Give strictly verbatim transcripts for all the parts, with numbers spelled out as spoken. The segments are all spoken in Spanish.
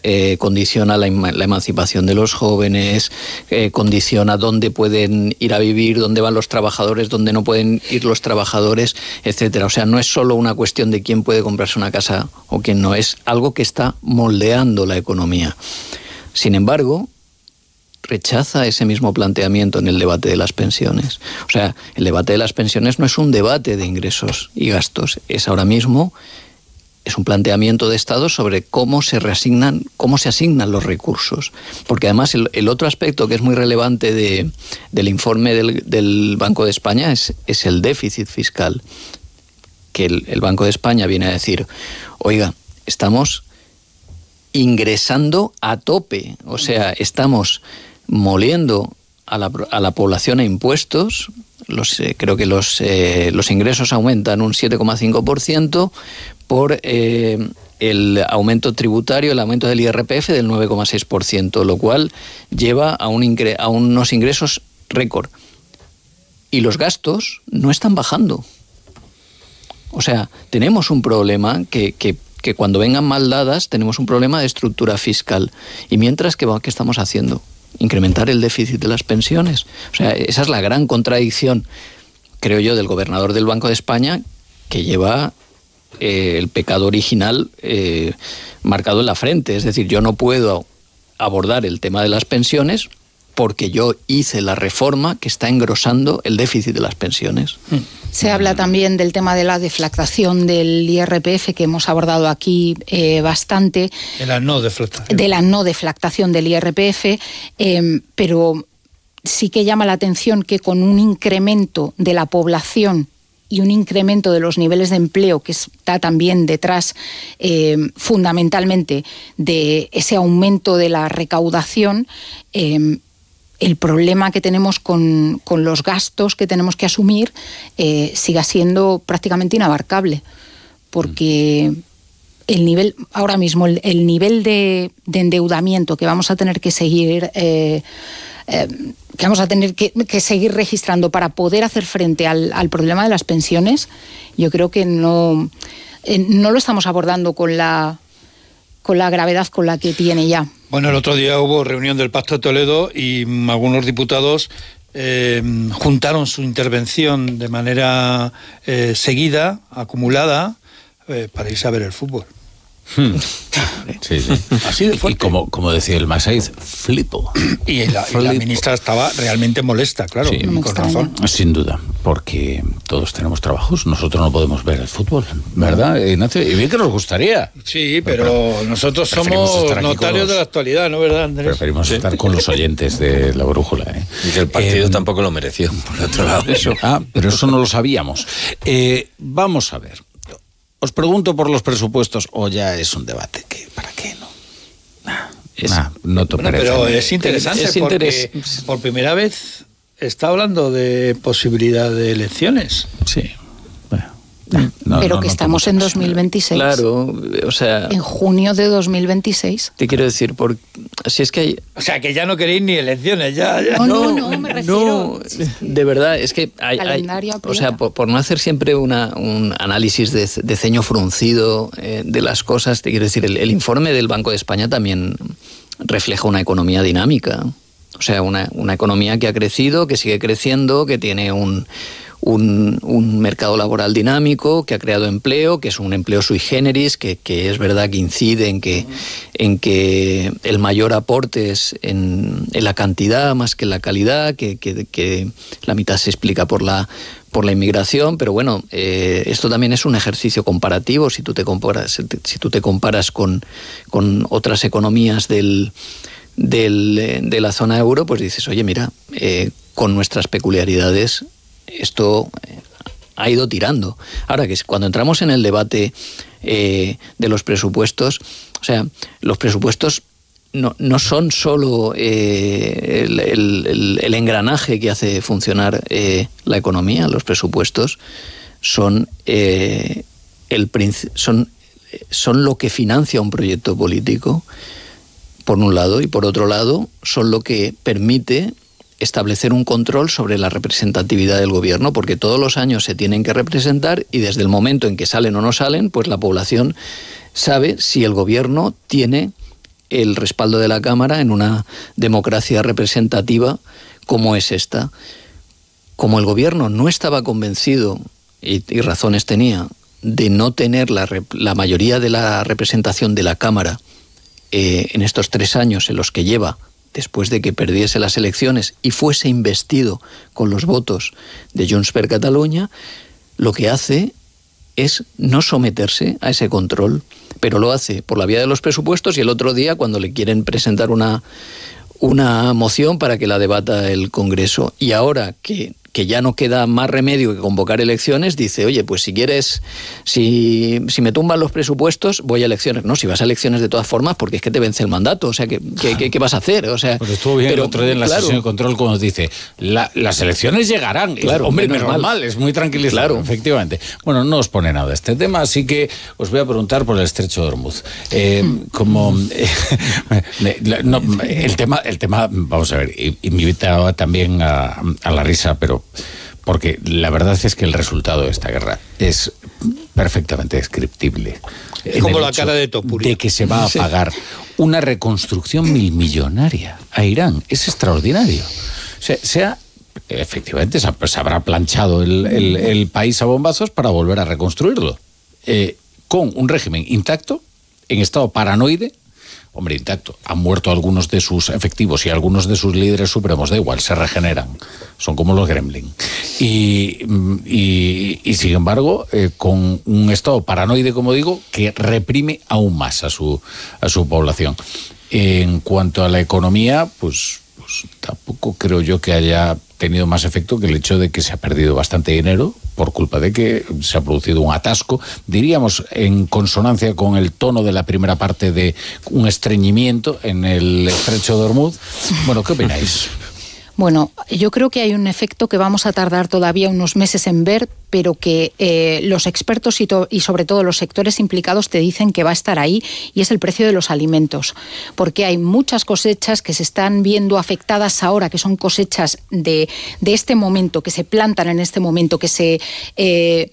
eh, condiciona la, la emancipación de los jóvenes, eh, condiciona dónde pueden ir a vivir, dónde van los trabajadores, dónde no pueden ir los trabajadores, etcétera. O sea, no es solo una cuestión de quién puede comprarse una casa o quién no, es algo que está moldeando la economía. Sin embargo, rechaza ese mismo planteamiento en el debate de las pensiones. O sea, el debate de las pensiones no es un debate de ingresos y gastos, es ahora mismo es un planteamiento de Estado sobre cómo se reasignan, cómo se asignan los recursos. Porque además el, el otro aspecto que es muy relevante de, del informe del, del Banco de España es, es el déficit fiscal. Que el, el Banco de España viene a decir, oiga, estamos ingresando a tope, o sea, estamos moliendo a la, a la población a impuestos. Los, eh, creo que los, eh, los ingresos aumentan un siete coma cinco por ciento por eh, el aumento tributario, el aumento del I R P F del nueve coma seis por ciento, lo cual lleva a, un ingre, a unos ingresos récord. Y los gastos no están bajando. O sea, tenemos un problema que, que, que cuando vengan mal dadas, tenemos un problema de estructura fiscal. Y mientras, ¿qué, qué estamos haciendo? Incrementar el déficit de las pensiones. O sea, esa es la gran contradicción, creo yo, del gobernador del Banco de España, que lleva eh, el pecado original eh, marcado en la frente. Es decir, yo no puedo abordar el tema de las pensiones porque yo hice la reforma que está engrosando el déficit de las pensiones. Se habla también del tema de la deflactación del I R P F, que hemos abordado aquí eh, bastante. De la no deflactación. De la no deflactación del I R P F, eh, pero sí que llama la atención que con un incremento de la población y un incremento de los niveles de empleo que está también detrás eh, fundamentalmente de ese aumento de la recaudación, eh, el problema que tenemos con, con los gastos que tenemos que asumir eh, siga siendo prácticamente inabarcable, porque el nivel, ahora mismo, el, el nivel de, de endeudamiento que vamos a tener que seguir eh, eh, que vamos a tener que, que seguir registrando para poder hacer frente al, al problema de las pensiones, yo creo que no, eh, no lo estamos abordando con la, con la gravedad con la que tiene ya. Bueno, el otro día hubo reunión del Pacto de Toledo y algunos diputados eh, juntaron su intervención de manera eh, seguida, acumulada, eh, para irse a ver el fútbol. Hmm. Sí, sí. Así de fuerte. Y como, como decía el Masaiz, flipo. Y la, y la ministra estaba realmente molesta, claro, sí, con razón. Sin duda, porque todos tenemos trabajos, nosotros no podemos ver el fútbol, ¿verdad, Ignacio? Y bien que nos gustaría. Sí, pero, pero nosotros somos notarios los, de la actualidad, ¿no, verdad, Andrés? Preferimos sí. estar con los oyentes de La Brújula. ¿eh? Y que el partido eh, tampoco lo mereció, por otro lado. Eso. Ah, pero eso no lo sabíamos. Eh, vamos a ver. Os pregunto por los presupuestos, o ya es un debate que ¿para qué no? Nah, es, nah, no te bueno, parece. Pero es interesante es porque interes... por primera vez está hablando de posibilidad de elecciones. Sí. No, pero no, que no estamos en dos mil veintiséis. Claro, o sea... En junio de dos mil veintiséis. Te quiero decir, por, si es que hay... O sea, que ya no queréis ni elecciones, ya... ya. No, no, no, me refiero... No, de verdad, es que hay... hay o sea, por, por no hacer siempre una, un análisis de, de ceño fruncido eh, de las cosas, te quiero decir, el, el informe del Banco de España también refleja una economía dinámica. O sea, una, una economía que ha crecido, que sigue creciendo, que tiene un... Un, un mercado laboral dinámico que ha creado empleo, que es un empleo sui generis, que, que es verdad que incide en que, en que el mayor aporte es en, en la cantidad más que en la calidad, que, que, que la mitad se explica por la, por la inmigración, pero bueno, eh, esto también es un ejercicio comparativo. Si tú te comparas, si tú te comparas con, con otras economías del, del, de la zona euro, pues dices, oye, mira, eh, con nuestras peculiaridades esto ha ido tirando. Ahora, que cuando entramos en el debate eh, de los presupuestos, o sea, los presupuestos no, no son solo eh, el, el, el engranaje que hace funcionar eh, la economía. Los presupuestos son, eh, el, son, son lo que financia un proyecto político, por un lado, y por otro lado, son lo que permite establecer un control sobre la representatividad del gobierno, porque todos los años se tienen que representar y desde el momento en que salen o no salen, pues la población sabe si el gobierno tiene el respaldo de la Cámara en una democracia representativa como es esta. Como el gobierno no estaba convencido, y, y razones tenía, de no tener la, la mayoría de la representación de la Cámara eh, en estos tres años en los que lleva, después de que perdiese las elecciones y fuese investido con los votos de Junts per Catalunya, lo que hace es no someterse a ese control, pero lo hace por la vía de los presupuestos, y el otro día, cuando le quieren presentar una, una moción para que la debata el Congreso, y ahora que que ya no queda más remedio que convocar elecciones, dice, oye, pues si quieres, si, si me tumban los presupuestos, voy a elecciones. No, si vas a elecciones de todas formas, porque es que te vence el mandato, o sea, ¿qué, qué, qué, qué vas a hacer? O sea, pues estuvo bien pero, el otro día en la claro, sesión de control cuando dice, la, las elecciones llegarán. Claro, hombre, menos normal, mal. Es muy tranquilizador, claro. Efectivamente. Bueno, no os pone nada este tema, así que os voy a preguntar por el Estrecho de Hormuz. Eh, como eh, no, el tema, el tema, vamos a ver, y, y me invita también a, a la risa, pero porque la verdad es que el resultado de esta guerra es perfectamente descriptible. Es como la cara de Topuria. De que se va a pagar una reconstrucción milmillonaria a Irán. Es extraordinario. O sea, sea efectivamente se, se habrá planchado el, el, el país a bombazos para volver a reconstruirlo. Eh, con un régimen intacto, en estado paranoide. Hombre, intacto. Han muerto algunos de sus efectivos y algunos de sus líderes supremos, da igual, se regeneran. Son como los gremlin. Y, y, y sin embargo, eh, con un estado paranoide, como digo, que reprime aún más a su, a su población. En cuanto a la economía, pues, pues tampoco creo yo que haya tenido más efecto que el hecho de que se ha perdido bastante dinero por culpa de que se ha producido un atasco, diríamos en consonancia con el tono de la primera parte de un estreñimiento en el Estrecho de Hormuz. Bueno, ¿qué opináis? Bueno, yo creo que hay un efecto que vamos a tardar todavía unos meses en ver, pero que eh, los expertos y, to- y sobre todo los sectores implicados te dicen que va a estar ahí, y es el precio de los alimentos. Porque hay muchas cosechas que se están viendo afectadas ahora, que son cosechas de, de este momento, que se plantan en este momento, que se... Eh,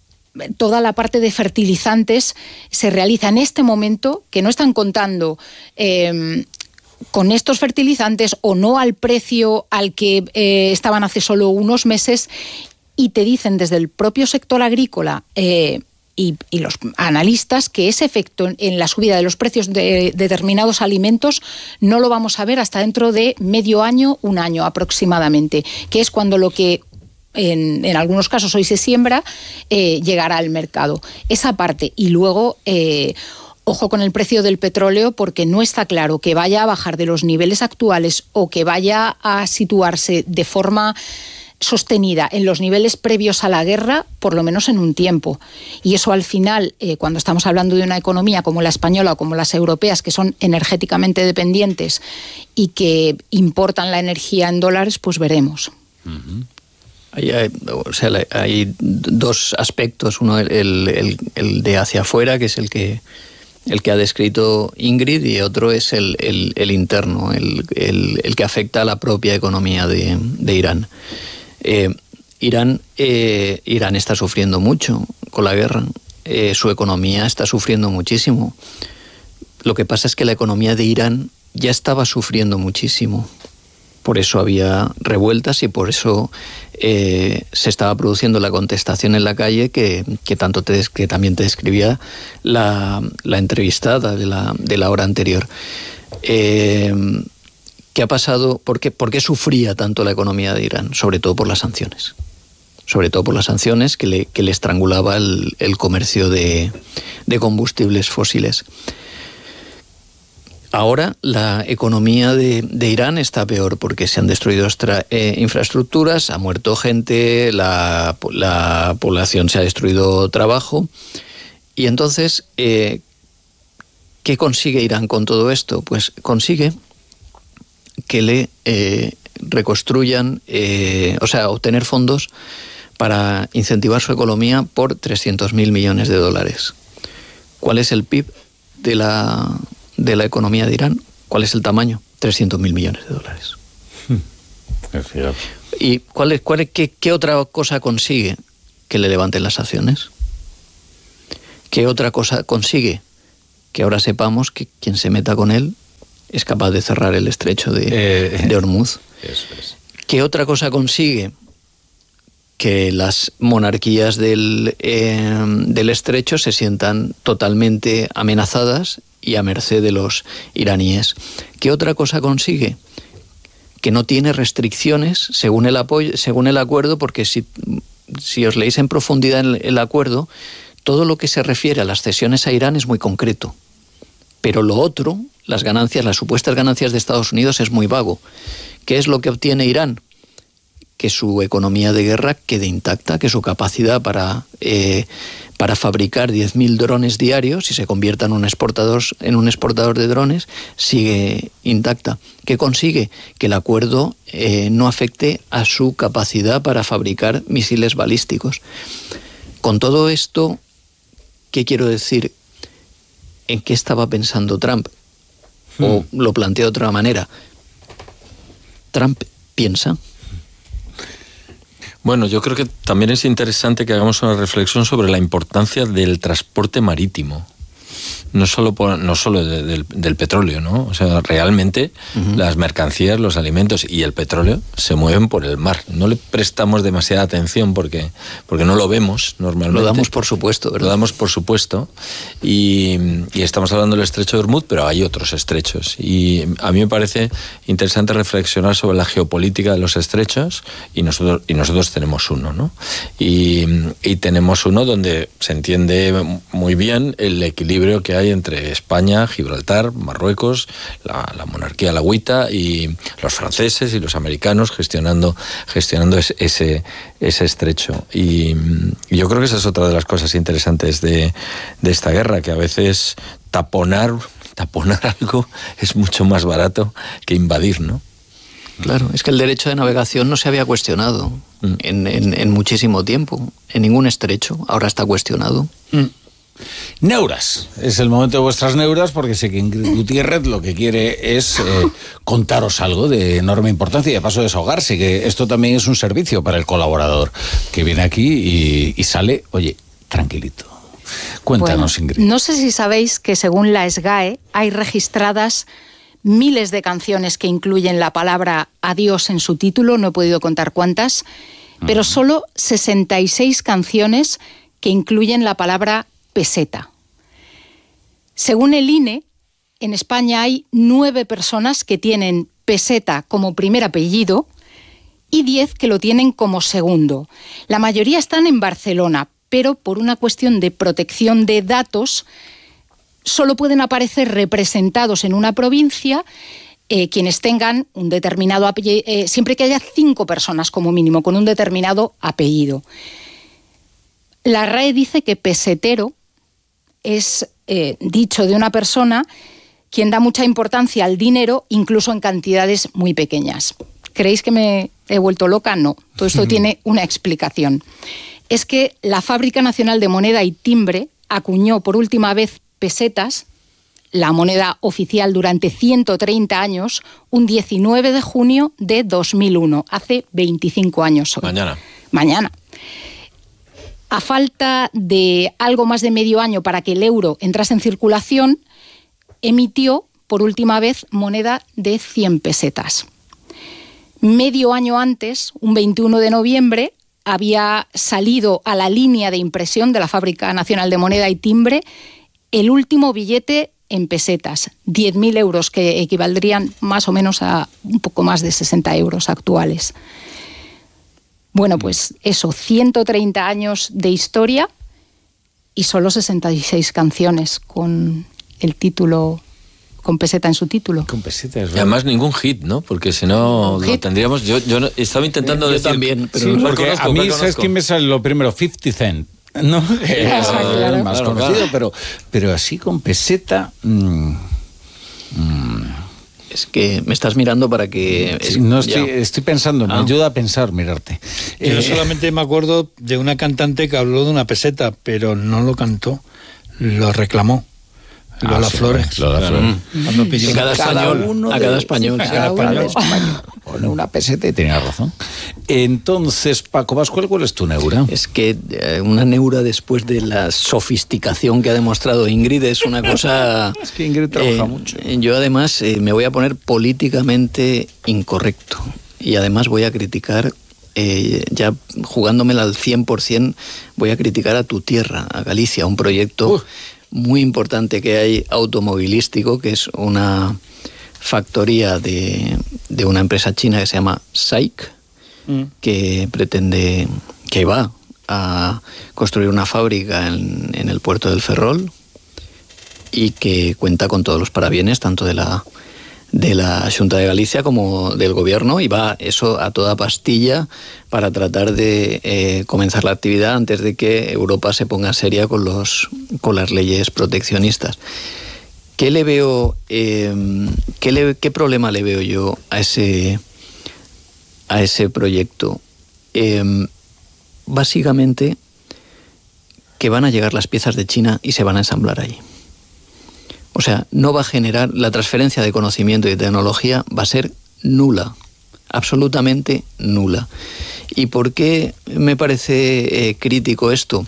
toda la parte de fertilizantes se realiza en este momento, que no están contando... Eh, con estos fertilizantes o no al precio al que eh, estaban hace solo unos meses, y te dicen desde el propio sector agrícola eh, y, y los analistas que ese efecto en la subida de los precios de determinados alimentos no lo vamos a ver hasta dentro de medio año, un año aproximadamente, que es cuando lo que en, en algunos casos hoy se siembra eh, llegará al mercado. Esa parte. Y luego... Eh, Ojo con el precio del petróleo, porque no está claro que vaya a bajar de los niveles actuales o que vaya a situarse de forma sostenida en los niveles previos a la guerra, por lo menos en un tiempo. Y eso al final, eh, cuando estamos hablando de una economía como la española o como las europeas, que son energéticamente dependientes y que importan la energía en dólares, pues veremos. Uh-huh. Hay, hay, o sea, hay dos aspectos. Uno, el, el, el de hacia afuera, que es el que... el que ha descrito Ingrid, y otro es el, el, el interno, el, el, el que afecta a la propia economía de, de Irán. Eh, Irán, eh, Irán está sufriendo mucho con la guerra, eh, su economía está sufriendo muchísimo. Lo que pasa es que la economía de Irán ya estaba sufriendo muchísimo. Por eso había revueltas y por eso eh, se estaba produciendo la contestación en la calle que, que tanto te, que también te describía la, la entrevistada de la, de la hora anterior. Eh, ¿Qué ha pasado? ¿Por qué, ¿Por qué sufría tanto la economía de Irán? Sobre todo por las sanciones. Sobre todo por las sanciones que le, que le estrangulaba el, el comercio de, de combustibles fósiles. Ahora la economía de, de Irán está peor porque se han destruido extra, eh, infraestructuras, ha muerto gente, la, la población se ha destruido trabajo. Y entonces, eh, ¿qué consigue Irán con todo esto? Pues consigue que le eh, reconstruyan, eh, o sea, obtener fondos para incentivar su economía por trescientos mil millones de dólares. ¿Cuál es el P I B de la... de la economía de Irán? ¿Cuál es el tamaño? trescientos mil millones de dólares. ¿Y cuál es, cuál es, qué, qué otra cosa consigue? Que le levanten las acciones. ¿Qué otra cosa consigue? Que ahora sepamos que quien se meta con él es capaz de cerrar el estrecho de, eh, de Hormuz. Eso es. ¿Qué otra cosa consigue? Que las monarquías del, eh, del estrecho se sientan totalmente amenazadas y a merced de los iraníes. ¿Qué otra cosa consigue? Que no tiene restricciones según el, apoyo, según el acuerdo, porque si, si os leéis en profundidad el, el acuerdo, todo lo que se refiere a las cesiones a Irán es muy concreto. Pero lo otro, las ganancias, las supuestas ganancias de Estados Unidos, es muy vago. ¿Qué es lo que obtiene Irán? Que su economía de guerra quede intacta, que su capacidad para, eh, para fabricar diez mil drones diarios y se convierta en un exportador, en un exportador de drones sigue intacta. ¿Qué consigue? Que el acuerdo eh, no afecte a su capacidad para fabricar misiles balísticos. Con todo esto, ¿qué quiero decir? ¿En qué estaba pensando Trump? Hmm. O lo planteo de otra manera. Trump piensa. Bueno, yo creo que también es interesante que hagamos una reflexión sobre la importancia del transporte marítimo. No solo, por, no solo de, de, del petróleo, ¿no? O sea, realmente uh-huh. las mercancías, los alimentos y el petróleo se mueven por el mar. No le prestamos demasiada atención porque, porque no lo vemos normalmente. Lo damos por supuesto, ¿verdad? Lo damos por supuesto. Y, y estamos hablando del estrecho de Hormuz, pero hay otros estrechos. Y a mí me parece interesante reflexionar sobre la geopolítica de los estrechos y nosotros, y nosotros tenemos uno, ¿no? Y, y tenemos uno donde se entiende muy bien el equilibrio que hay entre España, Gibraltar, Marruecos, la, la monarquía alauita y los franceses y los americanos gestionando, gestionando ese, ese, ese estrecho. Y, y yo creo que esa es otra de las cosas interesantes de, de esta guerra, que a veces taponar, taponar algo es mucho más barato que invadir, ¿no? Claro, es que el derecho de navegación no se había cuestionado mm. en, en, en muchísimo tiempo, en ningún estrecho, ahora está cuestionado. Mm. Neuras, es el momento de vuestras neuras, porque sé que Ingrid Gutiérrez lo que quiere es eh, contaros algo de enorme importancia y de paso desahogarse, que esto también es un servicio para el colaborador que viene aquí y, y sale, oye, tranquilito. Cuéntanos, bueno, Ingrid. No sé si sabéis que según la SGAE hay registradas miles de canciones que incluyen la palabra adiós en su título, no he podido contar cuántas, uh-huh. pero solo sesenta y seis canciones que incluyen la palabra peseta. Según el I N E, en España hay nueve personas que tienen peseta como primer apellido y diez que lo tienen como segundo. La mayoría están en Barcelona, pero por una cuestión de protección de datos solo pueden aparecer representados en una provincia eh, quienes tengan un determinado apellido, eh, siempre que haya cinco personas como mínimo con un determinado apellido. La R A E dice que pesetero es eh, dicho de una persona quien da mucha importancia al dinero, incluso en cantidades muy pequeñas. ¿Creéis que me he vuelto loca? No. Todo esto tiene una explicación. Es que la Fábrica Nacional de Moneda y Timbre acuñó por última vez pesetas, la moneda oficial durante ciento treinta años, un diecinueve de junio de dos mil uno, hace veinticinco años hoy. Mañana. Mañana. A falta de algo más de medio año para que el euro entrase en circulación, emitió por última vez moneda de cien pesetas. Medio año antes, un veintiuno de noviembre, había salido a la línea de impresión de la Fábrica Nacional de Moneda y Timbre el último billete en pesetas, diez mil euros, que equivaldrían más o menos a un poco más de sesenta euros actuales. Bueno, pues eso, ciento treinta años de historia y solo sesenta y seis canciones con el título, con peseta en su título. Con peseta, es verdad. Y además ningún hit, ¿no? Porque si no, lo tendríamos... Yo, yo no, estaba intentando yo decir... también, pero sí, no porque a mí, ¿sabes quién me sale lo primero? fifty Cent. No, es claro, el más claro, conocido, claro. pero, pero así con peseta... Mmm, mmm. Es que me estás mirando para que... Sí, no estoy, estoy pensando, me ah. ayuda a pensar, mirarte. Yo eh, solamente me acuerdo de una cantante que habló de una peseta, pero no lo cantó, lo reclamó. Lola ah, sí, Flores. Lola Flores. Mm. Cada español, a cada español. A cada español. español. Pone una peseta y tenía razón. Entonces, Paco Pascual, ¿cuál es tu neura? Es que eh, una neura después de la sofisticación que ha demostrado Ingrid es una cosa... Es que Ingrid trabaja eh, mucho. Yo además eh, me voy a poner políticamente incorrecto y además voy a criticar... Eh, ya jugándomela al cien por ciento, voy a criticar a tu tierra, a Galicia, un proyecto uh. muy importante que hay automovilístico, que es una factoría de, de una empresa china que se llama S A I C, mm. que pretende, que va a construir una fábrica en, en el puerto del Ferrol y que cuenta con todos los parabienes, tanto de la de la Xunta de Galicia como del gobierno, y va eso a toda pastilla para tratar de eh, comenzar la actividad antes de que Europa se ponga seria con los con las leyes proteccionistas. ¿Qué le veo eh, qué, le, qué problema le veo yo a ese a ese proyecto? Eh, básicamente que van a llegar las piezas de China y se van a ensamblar ahí. O sea, no va a generar, la transferencia de conocimiento y de tecnología va a ser nula, absolutamente nula. ¿Y por qué me parece eh, crítico esto?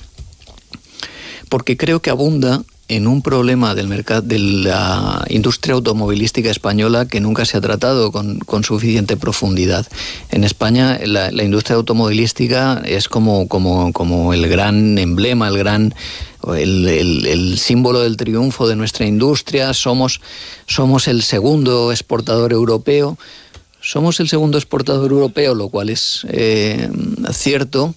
Porque creo que abunda en un problema del mercado, de la industria automovilística española que nunca se ha tratado con, con suficiente profundidad. En España la, la industria automovilística es como, como, como el gran emblema, el gran... El, el, el símbolo del triunfo de nuestra industria. Somos, somos el segundo exportador europeo. Somos el segundo exportador europeo, lo cual es eh, cierto,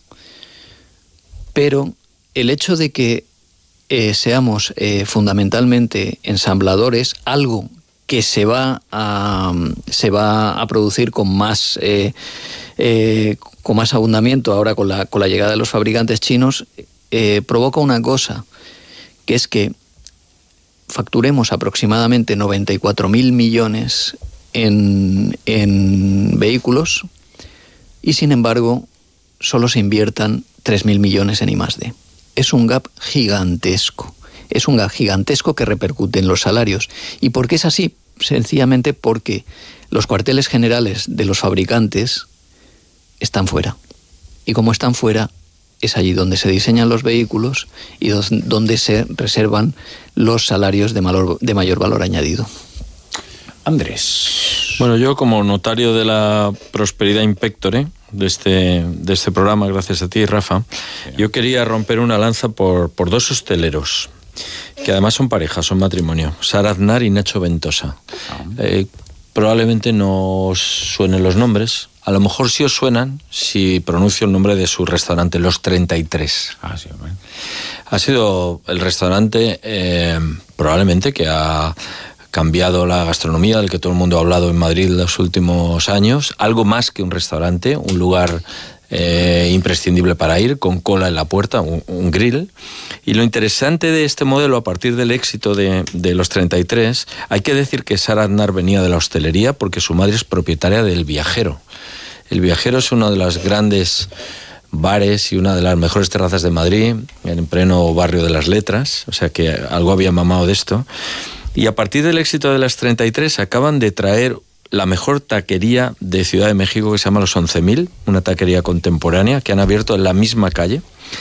pero el hecho de que eh, seamos eh, fundamentalmente ensambladores, algo que se va a, se va a producir con más, eh, eh, con más abundamiento ahora con la, con la llegada de los fabricantes chinos, Eh, provoca una cosa, que es que facturemos aproximadamente noventa y cuatro mil millones en, en vehículos y sin embargo solo se inviertan tres mil millones en I más D. Es un gap gigantesco, es un gap gigantesco que repercute en los salarios. ¿Y por qué es así? Sencillamente porque los cuarteles generales de los fabricantes están fuera. Y como están fuera, es allí donde se diseñan los vehículos y donde se reservan los salarios de mayor, de mayor valor añadido. Andrés. Bueno, yo como notario de la prosperidad in pectore de este, de este programa, gracias a ti, Rafa, yo quería romper una lanza por, por dos hosteleros, que además son pareja, son matrimonio, Sara Aznar y Nacho Ventosa. Eh, probablemente no os suenen los nombres. A lo mejor sí os suenan si pronuncio el nombre de su restaurante, Los treinta y tres. Ah, sí, bueno. Ha sido el restaurante eh, probablemente que ha cambiado la gastronomía, del que todo el mundo ha hablado en Madrid los últimos años. Algo más que un restaurante, un lugar eh, imprescindible para ir, con cola en la puerta, un, un grill. Y lo interesante de este modelo, a partir del éxito de, de Los treinta y tres, hay que decir que Sara Aznar venía de la hostelería porque su madre es propietaria del Viajero. El Viajero es uno de los grandes bares y una de las mejores terrazas de Madrid, en pleno barrio de las Letras, o sea que algo había mamado de esto. Y a partir del éxito de Las treinta y tres acaban de traer la mejor taquería de Ciudad de México, que se llama Los once mil, una taquería contemporánea que han abierto en la misma calle.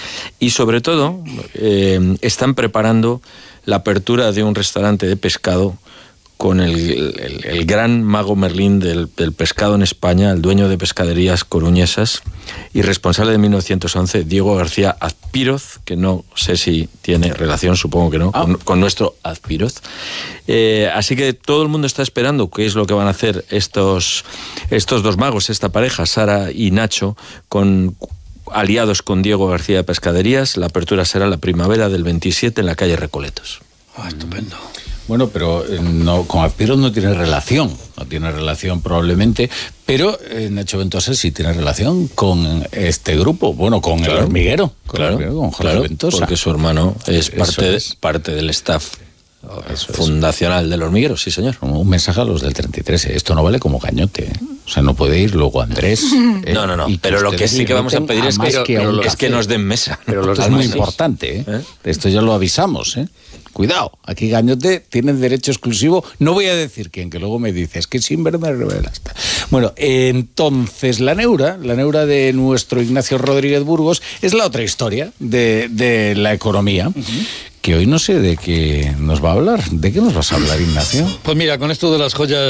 Y sobre todo eh, están preparando la apertura de un restaurante de pescado con el, el, el gran mago Merlín del, del pescado en España, el dueño de Pescaderías Coruñesas y responsable de mil novecientos once, Diego García Azpiroz, que no sé si tiene relación, supongo que no, ah. con, con nuestro Azpiroz. Eh, así que todo el mundo está esperando qué es lo que van a hacer estos, estos dos magos, esta pareja, Sara y Nacho, con... aliados con Diego García de Pescaderías. La apertura será la primavera del veintisiete en la calle Recoletos. Ah, estupendo. Bueno, pero no, con Azpiroz no tiene relación, no tiene relación probablemente, pero eh, Nacho Ventosa sí tiene relación con este grupo, bueno, con claro, el hormiguero, con, claro, el hormiguero, con Jorge claro, Ventosa. Porque su hermano es parte, es parte del staff Eso fundacional es. del hormiguero, sí señor. Un mensaje a los del treinta y tres, ¿eh? Esto no vale como cañote, ¿eh? O sea, no puede ir luego Andrés. ¿eh? No, no, no, pero lo que sí que vamos a pedir es que, que, es que nos den mesa. Pero los es muy importante, ¿eh? ¿eh? Esto ya lo avisamos, ¿eh? Cuidado, aquí Gañote tiene derecho exclusivo, no voy a decir quién, que luego me dices que sin ver me revelaste. Bueno, entonces la neura, la neura de nuestro Ignacio Rodríguez Burgos, es la otra historia de, de la economía, uh-huh. que hoy no sé de qué nos va a hablar. ¿De qué nos vas a hablar, Ignacio? Pues mira, con esto de las joyas